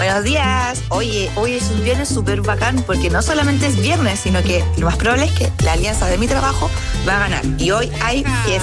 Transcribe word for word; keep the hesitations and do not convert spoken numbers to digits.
Buenos días. Oye, hoy es un viernes súper bacán porque no solamente es viernes, sino que lo más probable es que la alianza de mi trabajo va a ganar. Y hoy hay fiesta.